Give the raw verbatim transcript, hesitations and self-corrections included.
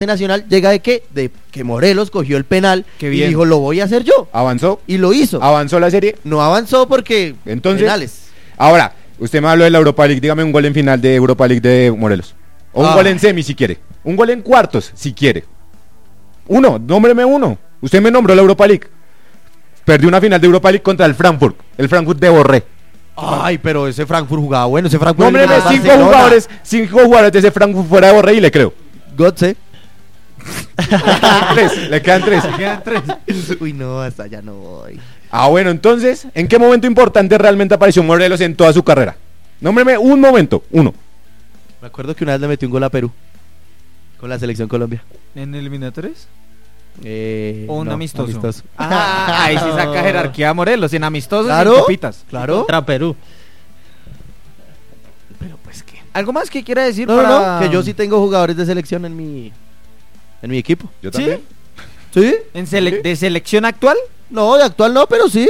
Nacional llega de que de que Morelos cogió el penal Qué y bien. dijo lo voy a hacer yo ¿Avanzó? y lo hizo. ¿Avanzó la serie? No avanzó porque Entonces, penales. Ahora, usted me habló de la Europa League, dígame un gol en final de Europa League de Morelos. O un Ah. gol en semi si quiere. Un gol en cuartos si quiere. Uno, nómbreme uno. Usted me nombró la Europa League. Perdió una final de Europa League contra el Frankfurt. El Frankfurt de Borré. Ay, pero ese Frankfurt jugaba bueno, ese Frankfurt. Nómbreme eliminó a cinco Barcelona. jugadores, cinco jugadores de ese Frankfurt fuera de Borré y le creo. Götze. Tres, le quedan tres. Quedan tres. Uy, no, hasta allá no voy. Ah, bueno, entonces, ¿en qué momento importante realmente apareció Morelos en toda su carrera? Nómbreme un momento, uno. Me acuerdo que una vez le metió un gol a Perú con la selección Colombia. ¿En eliminatorias? Eh, ¿O un no, amistoso? Ah, ahí sí saca jerarquía a Morelos, en amistosos y en Claro, copitas. claro. Contra Perú. Pero pues qué. ¿Algo más que quiera decir No, para...? no, que yo sí tengo jugadores de selección en mi en mi equipo. Yo ¿Sí? también. ¿Sí? ¿En sele- ¿De selección actual? No, de actual no, pero sí.